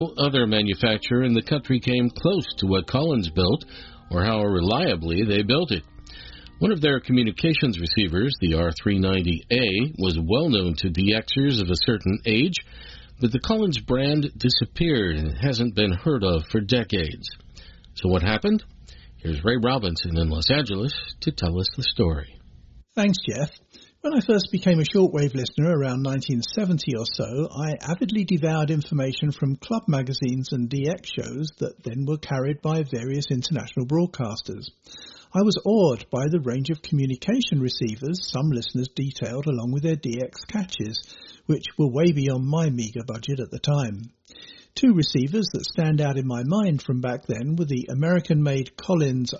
No other manufacturer in the country came close to what Collins built or how reliably they built it. One of their communications receivers, the R390A, was well known to DXers of a certain age, but the Collins brand disappeared and hasn't been heard of for decades. So what happened? Here's Ray Robinson in Los Angeles to tell us the story. Thanks, Jeff. When I first became a shortwave listener around 1970 or so, I avidly devoured information from club magazines and DX shows that then were carried by various international broadcasters. I was awed by the range of communication receivers some listeners detailed along with their DX catches, which were way beyond my meagre budget at the time. Two receivers that stand out in my mind from back then were the American-made Collins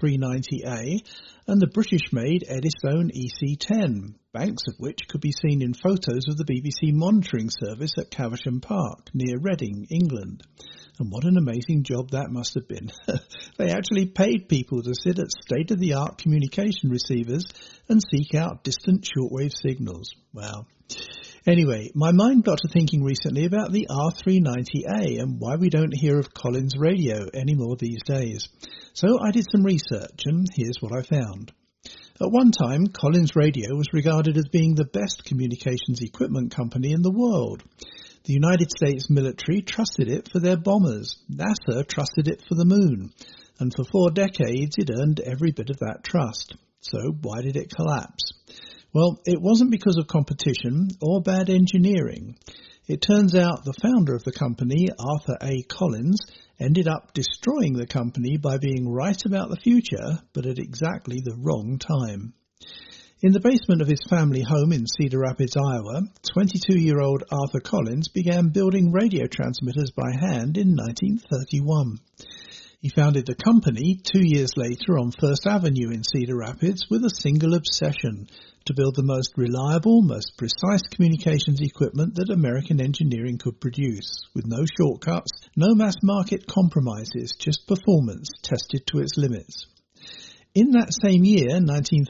R390A and the British-made Eddystone EC10, banks of which could be seen in photos of the BBC monitoring service at Caversham Park, near Reading, England. And what an amazing job that must have been. They actually paid people to sit at state-of-the-art communication receivers and seek out distant shortwave signals. Wow. Anyway, my mind got to thinking recently about the R390A and why we don't hear of Collins radio anymore these days. So I did some research, and here's what I found. At one time, Collins Radio was regarded as being the best communications equipment company in the world. The United States military trusted it for their bombers. NASA trusted it for the moon. And for 4 decades, it earned every bit of that trust. So why did it collapse? Well, it wasn't because of competition or bad engineering. It turns out the founder of the company, Arthur A. Collins, ended up destroying the company by being right about the future, but at exactly the wrong time. In the basement of his family home in Cedar Rapids, Iowa, 22-year-old Arthur Collins began building radio transmitters by hand in 1931. He founded the company 2 years later on First Avenue in Cedar Rapids with a single obsession: to build the most reliable, most precise communications equipment that American engineering could produce, with no shortcuts, no mass-market compromises, just performance tested to its limits. In that same year,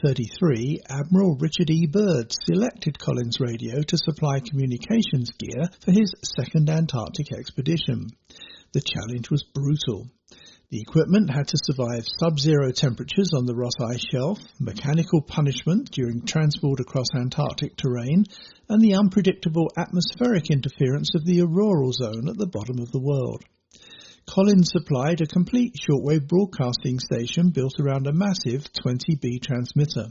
1933, Admiral Richard E. Byrd selected Collins Radio to supply communications gear for his second Antarctic expedition. The challenge was brutal. The equipment had to survive sub-zero temperatures on the Ross Ice Shelf, mechanical punishment during transport across Antarctic terrain, and the unpredictable atmospheric interference of the auroral zone at the bottom of the world. Collins supplied a complete shortwave broadcasting station built around a massive 20B transmitter.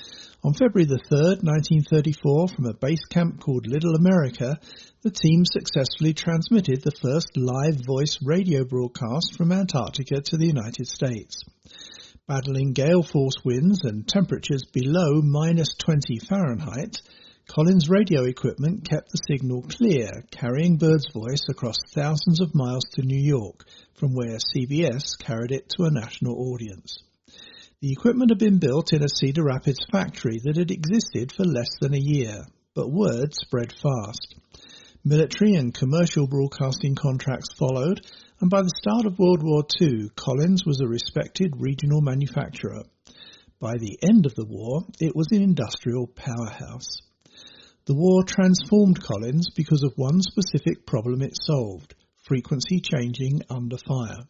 On February the 3rd, 1934, from a base camp called Little America, the team successfully transmitted the first live voice radio broadcast from Antarctica to the United States. Battling gale force winds and temperatures below -20 Fahrenheit, Collins radio equipment kept the signal clear, carrying Byrd's voice across thousands of miles to New York, from where CBS carried it to a national audience. The equipment had been built in a Cedar Rapids factory that had existed for less than a year, but word spread fast. Military and commercial broadcasting contracts followed, and by the start of World War II, Collins was a respected regional manufacturer. By the end of the war, it was an industrial powerhouse. The war transformed Collins because of one specific problem it solved: frequency changing under fire.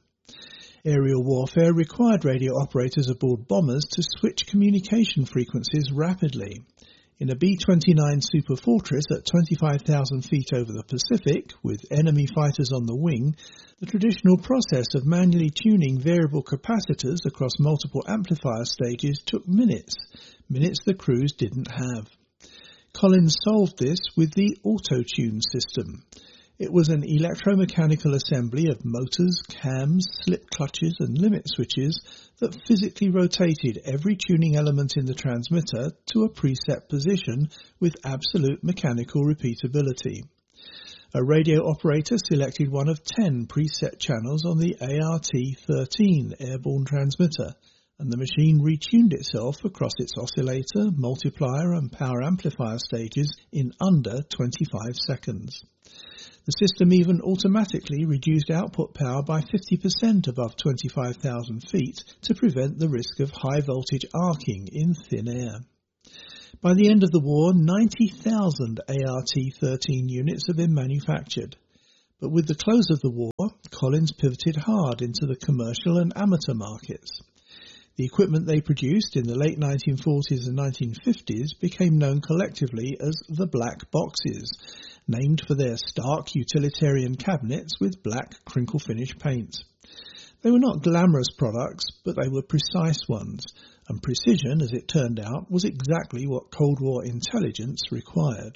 Aerial warfare required radio operators aboard bombers to switch communication frequencies rapidly. In a B-29 Super Fortress at 25,000 feet over the Pacific, with enemy fighters on the wing, the traditional process of manually tuning variable capacitors across multiple amplifier stages took minutes the crews didn't have. Collins solved this with the auto-tune system. It was an electromechanical assembly of motors, cams, slip clutches and limit switches that physically rotated every tuning element in the transmitter to a preset position with absolute mechanical repeatability. A radio operator selected one of 10 preset channels on the ART-13 airborne transmitter, and the machine retuned itself across its oscillator, multiplier and power amplifier stages in under 25 seconds. The system even automatically reduced output power by 50% above 25,000 feet to prevent the risk of high voltage arcing in thin air. By the end of the war, 90,000 ART-13 units had been manufactured. But with the close of the war, Collins pivoted hard into the commercial and amateur markets. The equipment they produced in the late 1940s and 1950s became known collectively as the Black Boxes, named for their stark utilitarian cabinets with black crinkle-finish paint. They were not glamorous products, but they were precise ones, and precision, as it turned out, was exactly what Cold War intelligence required.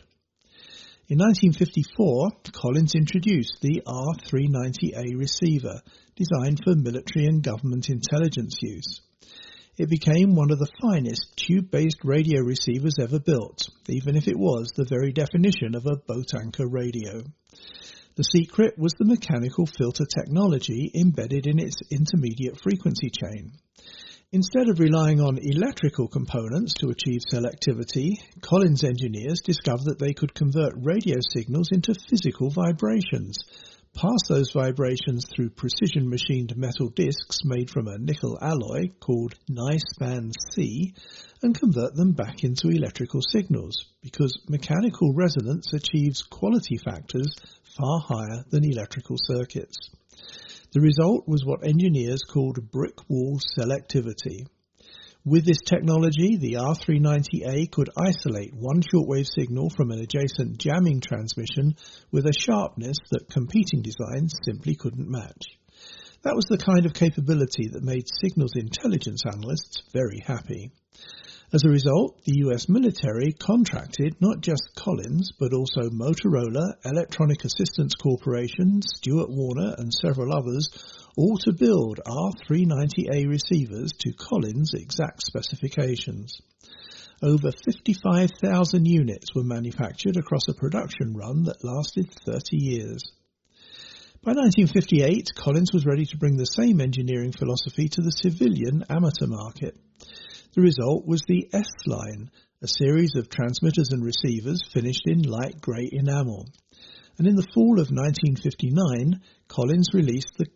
In 1954, Collins introduced the R390A receiver, designed for military and government intelligence use. It became one of the finest tube-based radio receivers ever built, even if it was the very definition of a boat anchor radio. The secret was the mechanical filter technology embedded in its intermediate frequency chain. Instead of relying on electrical components to achieve selectivity, Collins engineers discovered that they could convert radio signals into physical vibrations, pass those vibrations through precision-machined metal discs made from a nickel alloy called Nispan-C, and convert them back into electrical signals, because mechanical resonance achieves quality factors far higher than electrical circuits. The result was what engineers called brick wall selectivity. With this technology, the R390A could isolate one shortwave signal from an adjacent jamming transmission with a sharpness that competing designs simply couldn't match. That was the kind of capability that made signals intelligence analysts very happy. As a result, the US military contracted not just Collins, but also Motorola, Electronic Assistance Corporation, Stuart Warner and several others, all to build R390A receivers to Collins' exact specifications. Over 55,000 units were manufactured across a production run that lasted 30 years. By 1958, Collins was ready to bring the same engineering philosophy to the civilian amateur market. The result was the S-Line, a series of transmitters and receivers finished in light grey enamel. And in the fall of 1959, Collins released the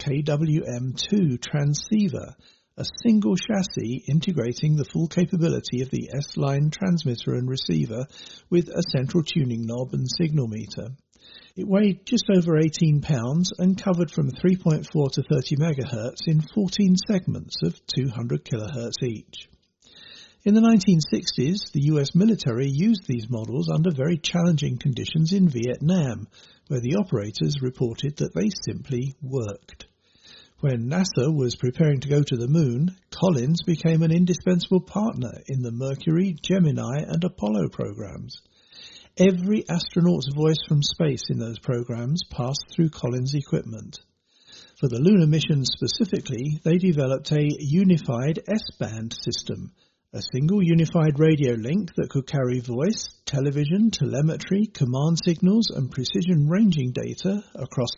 KWM-2 transceiver, a single chassis integrating the full capability of the S-Line transmitter and receiver with a central tuning knob and signal meter. It weighed just over 18 pounds and covered from 3.4 to 30 megahertz in 14 segments of 200 kilohertz each. In the 1960s, the US military used these models under very challenging conditions in Vietnam, where the operators reported that they simply worked. When NASA was preparing to go to the moon, Collins became an indispensable partner in the Mercury, Gemini and Apollo programs. Every astronaut's voice from space in those programs passed through Collins equipment. For the lunar missions specifically, they developed a unified S-band system, a single unified radio link that could carry voice, television, telemetry, command signals and precision ranging data across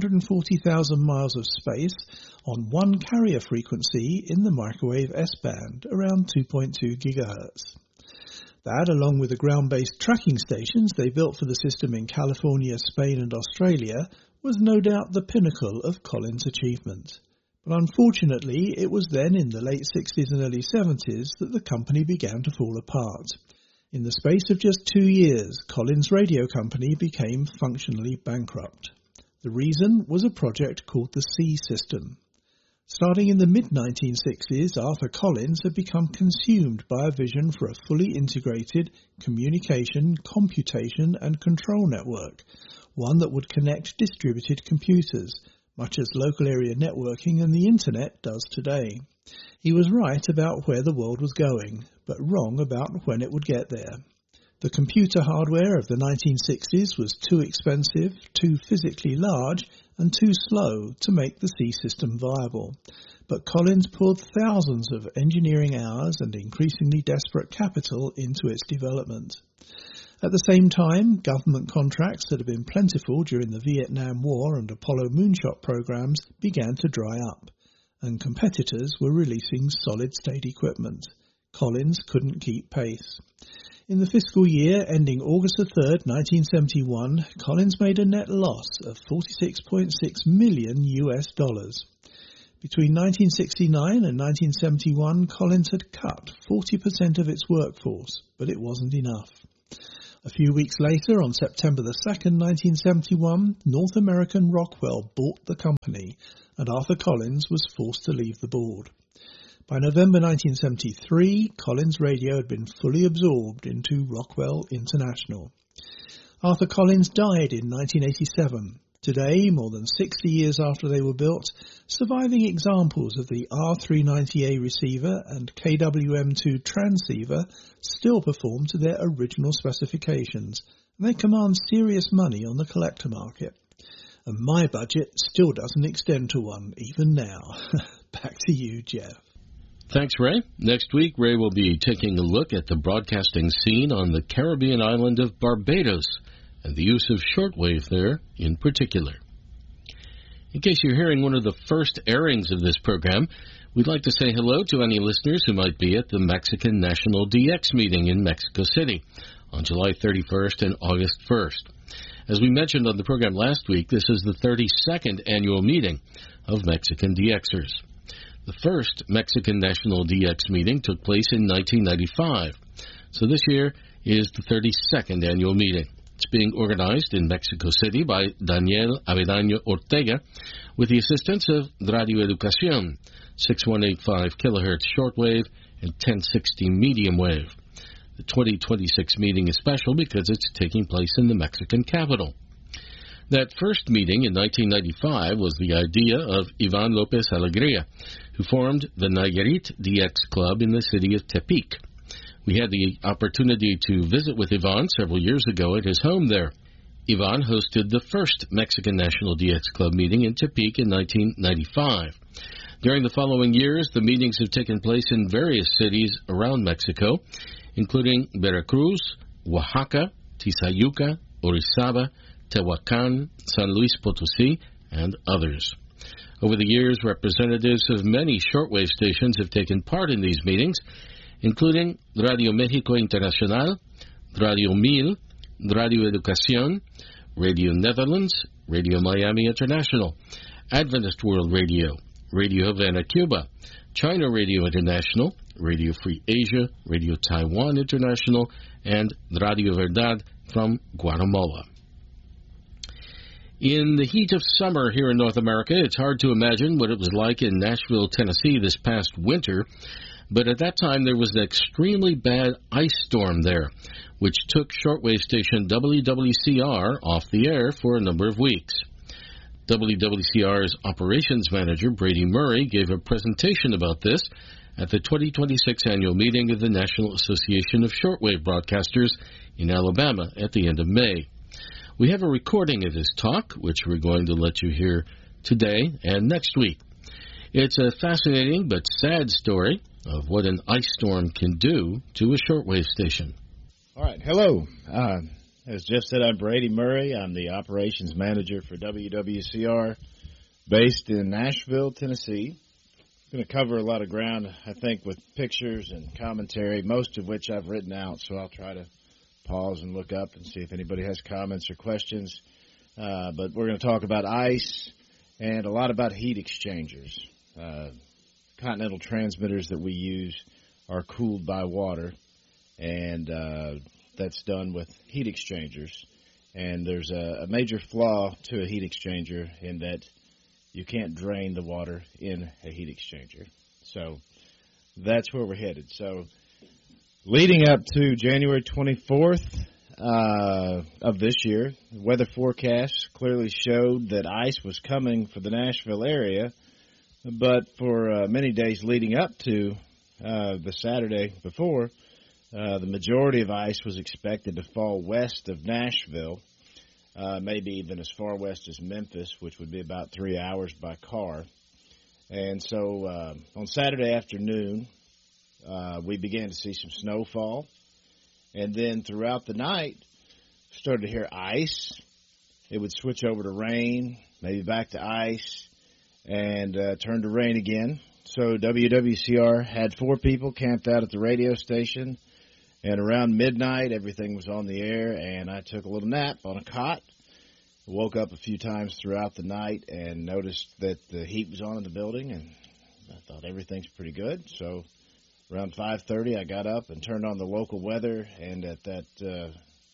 240,000 miles of space on one carrier frequency in the microwave S-band, around 2.2 gigahertz. That, along with the ground-based tracking stations they built for the system in California, Spain and Australia, was no doubt the pinnacle of Collins' achievement. But unfortunately, it was then in the late 60s and early 70s that the company began to fall apart. In the space of just 2 years, Collins Radio Company became functionally bankrupt. The reason was a project called the C System. Starting in the mid-1960s, Arthur Collins had become consumed by a vision for a fully integrated communication, computation and control network, one that would connect distributed computers, much as local area networking and the Internet does today. He was right about where the world was going, but wrong about when it would get there. The computer hardware of the 1960s was too expensive, too physically large, and too slow to make the C system viable. But Collins poured thousands of engineering hours and increasingly desperate capital into its development. At the same time, government contracts that had been plentiful during the Vietnam War and Apollo moonshot programs began to dry up, and competitors were releasing solid-state equipment. Collins couldn't keep pace. In the fiscal year ending August 3, 1971, Collins made a net loss of $46.6 million. Between 1969 and 1971, Collins had cut 40% of its workforce, but it wasn't enough. A few weeks later, on September the 2nd, 1971, North American Rockwell bought the company and Arthur Collins was forced to leave the board. By November 1973, Collins Radio had been fully absorbed into Rockwell International. Arthur Collins died in 1987. Today, more than 60 years after they were built, surviving examples of the R390A receiver and KWM2 transceiver still perform to their original specifications, and they command serious money on the collector market. And my budget still doesn't extend to one, even now. Back to you, Jeff. Thanks, Ray. Next week, Ray will be taking a look at the broadcasting scene on the Caribbean island of Barbados and the use of shortwave there in particular. In case you're hearing one of the first airings of this program, we'd like to say hello to any listeners who might be at the Mexican National DX meeting in Mexico City on July 31st and August 1st. As we mentioned on the program last week, this is the 32nd annual meeting of Mexican DXers. The first Mexican National DX meeting took place in 1995, so this year is the 32nd annual meeting. It's being organized in Mexico City by Daniel Avedaño Ortega with the assistance of Radio Educación, 6185 kilohertz shortwave and 1060 medium wave. The 2026 meeting is special because it's taking place in the Mexican capital. That first meeting in 1995 was the idea of Ivan López Alegría, who formed the Nayarit DX Club in the city of Tepic. We had the opportunity to visit with Ivan several years ago at his home there. Ivan hosted the first Mexican National DX Club meeting in Tepic in 1995. During the following years, the meetings have taken place in various cities around Mexico, including Veracruz, Oaxaca, Tizayuca, Orizaba, Tehuacan, San Luis Potosí, and others. Over the years, representatives of many shortwave stations have taken part in these meetings, including Radio México Internacional, Radio 1000, Radio Educación, Radio Netherlands, Radio Miami International, Adventist World Radio, Radio Havana, Cuba, China Radio International, Radio Free Asia, Radio Taiwan International, and Radio Verdad from Guatemala. In the heat of summer here in North America, it's hard to imagine what it was like in Nashville, Tennessee this past winter, but at that time there was an extremely bad ice storm there, which took shortwave station WWCR off the air for a number of weeks. WWCR's operations manager, Brady Murray, gave a presentation about this at the 2026 annual meeting of the National Association of Shortwave Broadcasters in Alabama at the end of May. We have a recording of his talk, which we're going to let you hear today and next week. It's a fascinating but sad story of what an ice storm can do to a shortwave station. All right. Hello. As Jeff said, I'm Brady Murray. I'm the operations manager for WWCR based in Nashville, Tennessee. I'm going to cover a lot of ground, I think, with pictures and commentary, most of which I've written out, so I'll try to pause and look up and see if anybody has comments or questions. But we're going to talk about ice and a lot about heat exchangers. Continental transmitters that we use are cooled by water, and that's done with heat exchangers. And there's a major flaw to a heat exchanger in that you can't drain the water in a heat exchanger. So that's where we're headed. So leading up to January 24th of this year, weather forecasts clearly showed that ice was coming for the Nashville area, but for many days leading up to the Saturday before, the majority of ice was expected to fall west of Nashville, maybe even as far west as Memphis, which would be about 3 hours by car. And so on Saturday afternoon, we began to see some snowfall. And then throughout the night, started to hear ice. It would switch over to rain, maybe back to ice, and turn to rain again. So WWCR had 4 people camped out at the radio station. And around midnight, everything was on the air, and I took a little nap on a cot. Woke up a few times throughout the night and noticed that the heat was on in the building, and I thought everything's pretty good. So around 5:30, I got up and turned on the local weather, and at that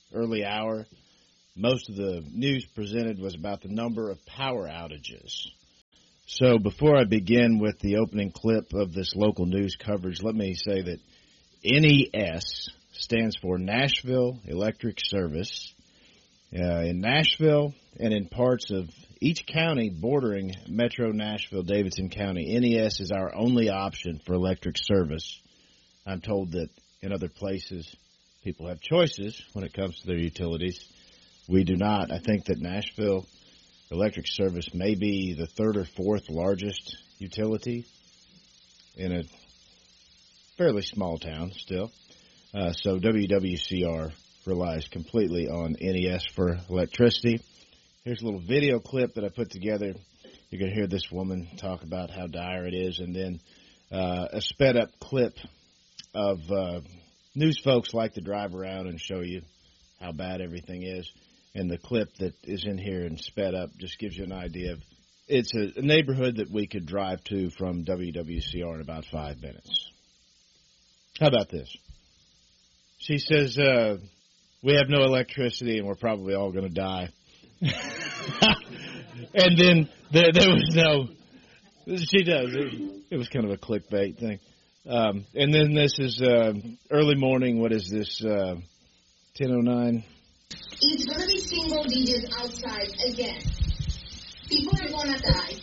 early hour, most of the news presented was about the number of power outages. So before I begin with the opening clip of this local news coverage, let me say that NES stands for Nashville Electric Service. In Nashville and in parts of each county bordering Metro Nashville, Davidson County, NES is our only option for electric service. I'm told that in other places people have choices when it comes to their utilities. We do not. I think that Nashville Electric Service may be the third or fourth largest utility in a fairly small town still. So WWCR relies completely on NES for electricity. Here's a little video clip that I put together. You're going to hear this woman talk about how dire it is, and then a sped-up clip of news folks like to drive around and show you how bad everything is. And the clip that is in here and sped up just gives you an idea of it's a neighborhood that we could drive to from WWCR in about 5 minutes. How about this? She says, we have no electricity and we're probably all going to die. And then there was no, she does. It was kind of a clickbait thing. And then this is early morning. What is this? 10:09. It's going to be single digits outside again. People are going to die.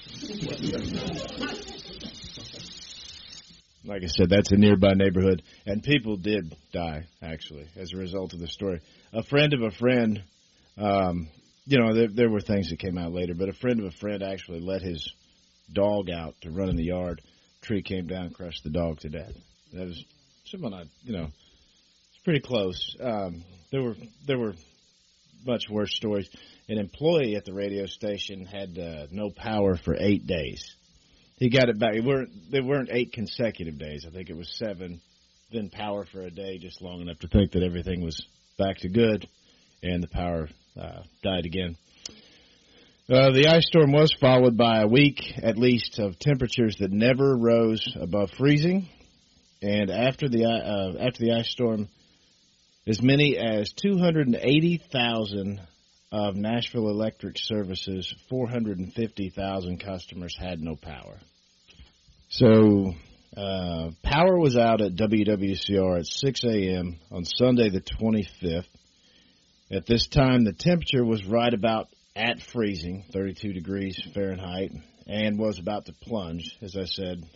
Like I said, that's a nearby neighborhood, and people did die, actually, as a result of the story. A friend of a friend, there were things that came out later, but a friend of a friend actually let his dog out to run in the yard. A tree came down and crushed the dog to death. That was someone it's pretty close. There were much worse stories. An employee at the radio station had no power for 8 days. He got it back. They weren't 8 consecutive days. I think it was 7. Then power for a day, just long enough to think that everything was back to good, and the power died again. The ice storm was followed by a week, at least, of temperatures that never rose above freezing. And after the ice storm, as many as 280,000 of Nashville Electric Service's 450,000 customers had no power. So power was out at WWCR at 6 a.m. on Sunday the 25th. At this time, the temperature was right about at freezing, 32 degrees Fahrenheit, and was about to plunge, as I said.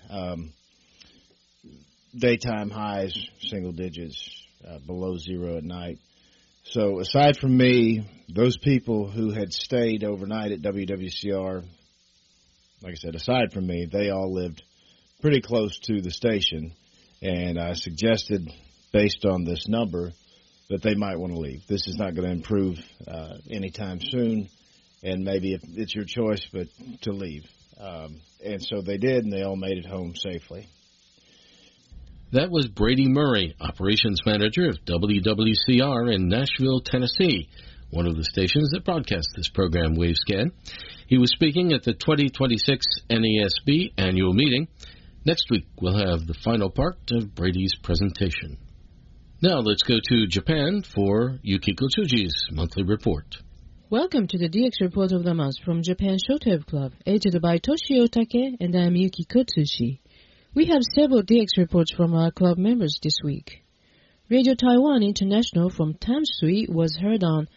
Daytime highs, single digits, below zero at night. So aside from me, those people who had stayed overnight at WWCR, like I said, aside from me, they all lived pretty close to the station. And I suggested, based on this number, that they might want to leave. This is not going to improve anytime soon, and maybe if it's your choice, but to leave. And so they did, and they all made it home safely. That was Brady Murray, Operations Manager of WWCR in Nashville, Tennessee, one of the stations that broadcast this program, Wavescan. He was speaking at the 2026 NESB annual meeting. Next week, we'll have the final part of Brady's presentation. Now let's go to Japan for Yukiko Tsuji's monthly report. Welcome to the DX Report of the Month from Japan Shortwave Club, edited by Toshio Take, and I'm Yukiko Tsuji. We have several DX reports from our club members this week. Radio Taiwan International from Tamsui was heard on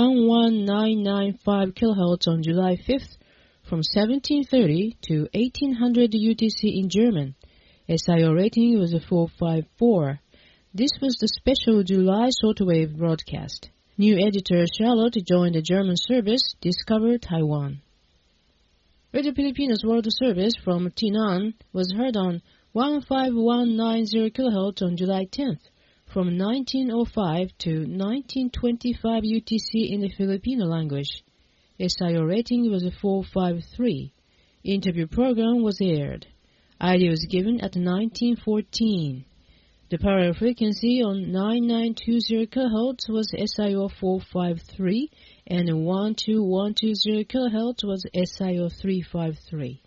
11995 kHz on July 5th from 1730 to 1800 UTC in German. SIO rating was a 454. This was the special July shortwave broadcast. New editor Charlotte joined the German service, Discover Taiwan. Radio Filipinos World Service from Tainan was heard on 15190 kHz on July 10th from 1905 to 1925 UTC in the Filipino language. SIO rating was a 453. Interview program was aired. ID was given at 1914. The parallel frequency on 9920 kHz was SIO 453 and 12120 kHz was SIO 353.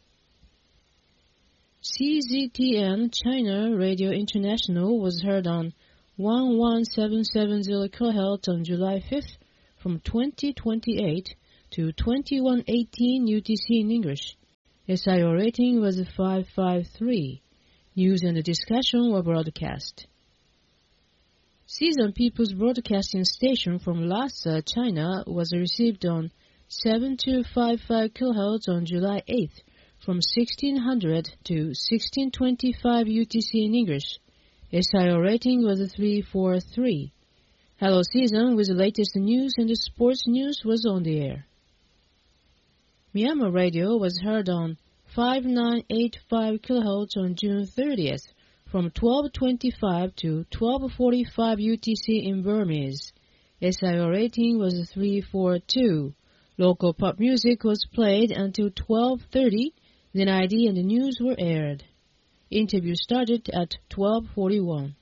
CZTN China Radio International was heard on 11770 kHz on July 5th from 2028 to 2118 UTC in English. SIO rating was 553. News and discussion were broadcast. Season People's Broadcasting Station from Lhasa, China was received on 7255 kHz on July 8th from 1600 to 1625 UTC in English. SIO rating was 343. Hello Season with the latest news and sports news was on the air. Myanmar Radio was heard on 5985 kHz on June 30th from 1225 to 1245 UTC in Burmese. SIO rating was 342. Local pop music was played until 12:30, then ID and the news were aired. Interview started at 12:41.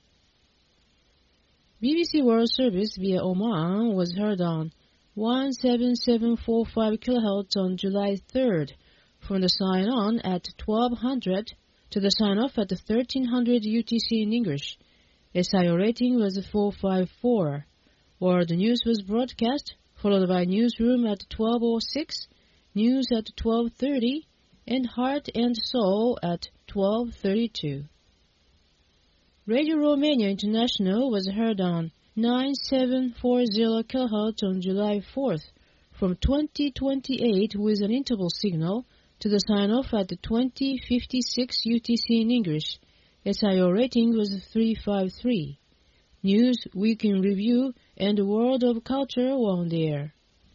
BBC World Service via Oman was heard on 17745 kHz on July 3rd from the sign-on at 1200 to the sign-off at 1300 UTC in English. SIO rating was 454. World News was broadcast, followed by Newsroom at 12:06, News at 12:30, and Heart and Soul at 12:32. Radio Romania International was heard on 9740 kHz on July 4th from 2028 with an interval signal to the sign-off at 2056 UTC in English. SIO rating was 353. News, Week in Review, and World of Culture were on the air.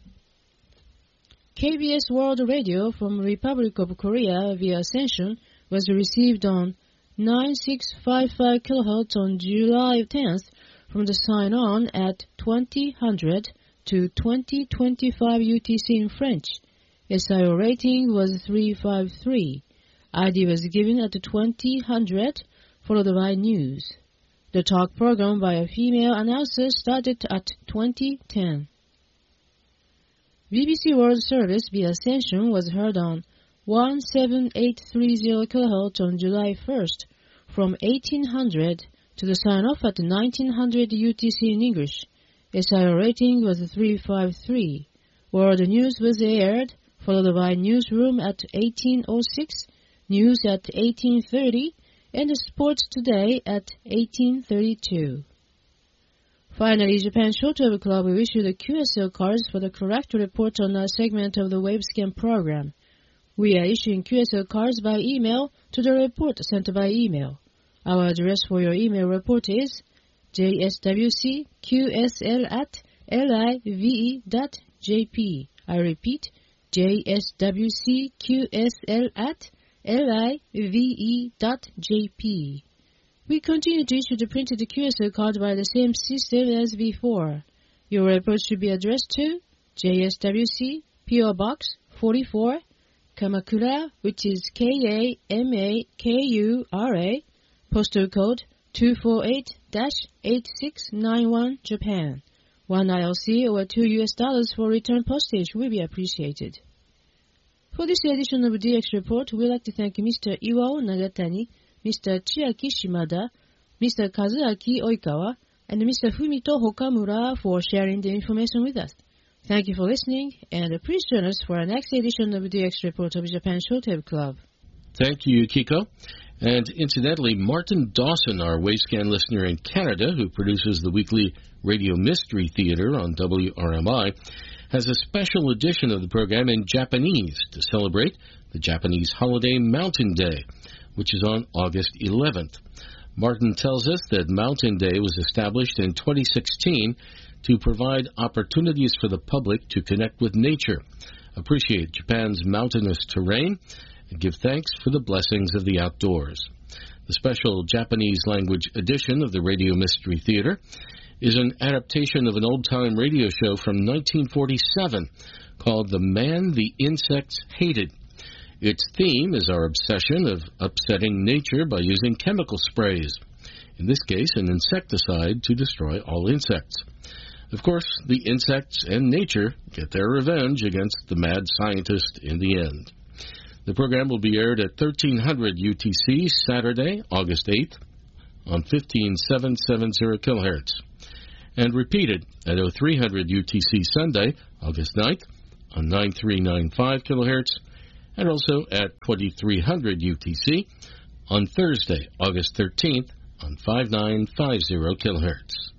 KBS World Radio from Republic of Korea via Ascension was received on 9655 kHz on July 10th from the sign-on at 2000 to 2025 UTC in French. SIO rating was 353. ID was given at 2000, followed by news. The talk program by a female announcer started at 2010. BBC World Service via Ascension was heard on 17830 kHz on July 1st from 1800 to the sign-off at 1900 UTC in English. SIO rating was 353. World News was aired, followed by Newsroom at 1806, News at 1830, and Sports Today at 1832. Finally, Japan Shortwave Club will issue the QSL cards for the correct report on our segment of the Wavescan program. We are issuing QSL cards by email to the report sent by email. Our address for your email report is jswcqsl@live.jp. I repeat, jswcqsl@live.jp. We continue to issue the printed QSL card by the same system as before. Your report should be addressed to JSWC, PO Box 44, Kamakura, which is Kamakura, postal code 248-8691, Japan. $1 ILC or $2 for return postage will be appreciated. For this edition of DX Report, we'd like to thank Mr. Iwao Nagatani, Mr. Chiaki Shimada, Mr. Kazuaki Oikawa, and Mr. Fumito Hokamura for sharing the information with us. Thank you for listening, and please join us for our next edition of DX Report of Japan Shortwave Club. Thank you, Kiko. And incidentally, Martin Dawson, our Wavescan listener in Canada, who produces the weekly Radio Mystery Theater on WRMI, has a special edition of the program in Japanese to celebrate the Japanese holiday Mountain Day, which is on August 11th. Martin tells us that Mountain Day was established in 2016 to provide opportunities for the public to connect with nature, appreciate Japan's mountainous terrain, and give thanks for the blessings of the outdoors. The special Japanese language edition of the Radio Mystery Theater is an adaptation of an old-time radio show from 1947 called The Man the Insects Hated. Its theme is our obsession of upsetting nature by using chemical sprays, in this case an insecticide to destroy all insects. Of course, the insects and nature get their revenge against the mad scientist in the end. The program will be aired at 1300 UTC Saturday, August 8th, on 15770 kHz. And repeated at 0300 UTC Sunday, August 9th, on 9395 kHz, and also at 2300 UTC on Thursday, August 13th, on 5950 kHz.